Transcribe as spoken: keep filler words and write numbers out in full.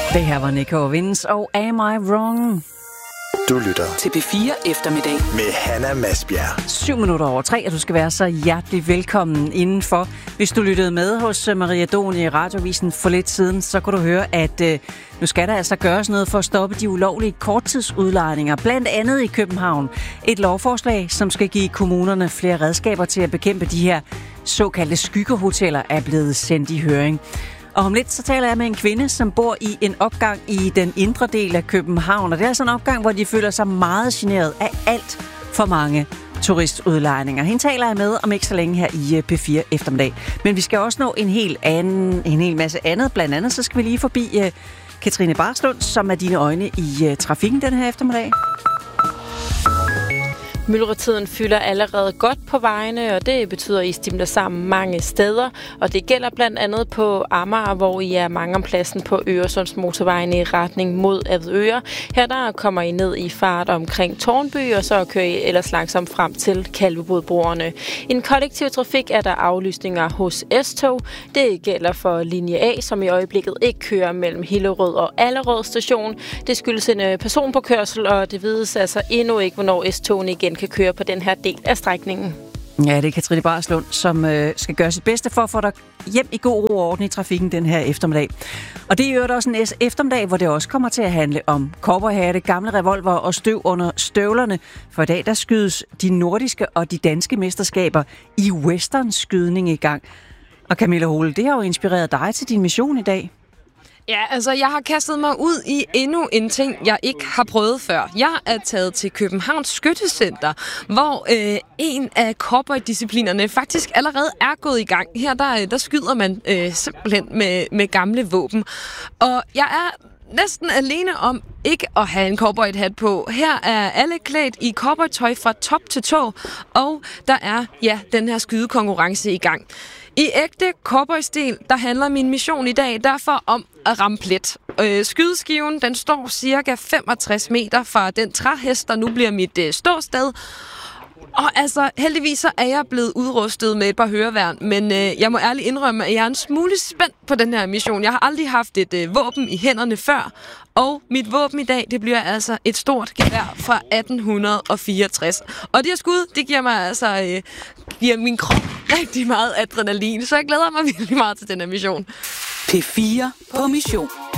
Det her var Nico Vinds og Am I Wrong? Du lytter til P fire eftermiddag med Hanna Masbjerg. Syv minutter over tre, og du skal være så hjertelig velkommen indenfor. Hvis du lyttede med hos Maria Don i Radiovisen for lidt siden, så kunne du høre, at øh, nu skal der altså gøres noget for at stoppe de ulovlige korttidsudlejninger, blandt andet i København. Et lovforslag, som skal give kommunerne flere redskaber til at bekæmpe de her såkaldte skyggehoteller, er blevet sendt i høring. Og om lidt så taler jeg med en kvinde, som bor i en opgang i den indre del af København. Og det er altså en opgang, hvor de føler sig meget generet af alt for mange turistudlejninger. Hende taler jeg med om ikke så længe her i P fire eftermiddag. Men vi skal også nå en hel, anden, en hel masse andet. Blandt andet så skal vi lige forbi uh, Katrine Barslund, som er dine øjne i uh, trafikken den her eftermiddag. Myldretiden fylder allerede godt på vejene, og det betyder, at I stimler sammen mange steder. Og det gælder blandt andet på Amager, hvor I er mange om pladsen på Øresundsmotorvejen i retning mod Avedøre. Her der kommer I ned i fart omkring Tårnby, og så kører I ellers langsomt frem til Kalvebodbroerne. I den kollektive trafik er der aflysninger hos S-tog. Det gælder for linje A, som i øjeblikket ikke kører mellem Hillerød og Allerød station. Det skyldes en personpåkørsel, og det vides altså endnu ikke, hvornår S-togene igen kan køre på den her del af strækningen. Ja, det er Katrine Barslund, som øh, skal gøre sit bedste for at få dig hjem i god ro og orden i trafikken den her eftermiddag. Og det er jo også en eftermiddag, hvor det også kommer til at handle om cowboyhatte, gamle revolver og støv under støvlerne. For i dag der skydes de nordiske og de danske mesterskaber i westernskydning i gang. Og Camilla Hole, det har jo inspireret dig til din mission i dag. Ja, altså jeg har kastet mig ud i endnu en ting, jeg ikke har prøvet før. Jeg er taget til Københavns Skyttecenter, hvor øh, en af cowboy-disciplinerne faktisk allerede er gået i gang. Her der, der skyder man øh, simpelthen med, med gamle våben. Og jeg er næsten alene om ikke at have en cowboy-hat på. Her er alle klædt i cowboytøj fra top til tå, og der er ja den her skydekonkurrence i gang. I ægte cowboy-stil, der handler min mission i dag derfor om at ramme plet. Øh, skydeskiven, den står cirka femogtres meter fra den træhest, der nu bliver mit øh, ståsted. Og altså, heldigvis så er jeg blevet udrustet med et par høreværn, men øh, jeg må ærligt indrømme, at jeg er en smule spændt på den her mission. Jeg har aldrig haft et øh, våben i hænderne før, og mit våben i dag, det bliver altså et stort gevær fra atten fireogtres. Og det her skud, det giver mig altså, øh, giver min krop rigtig meget adrenalin, så jeg glæder mig virkelig meget til den her mission. P fire på mission.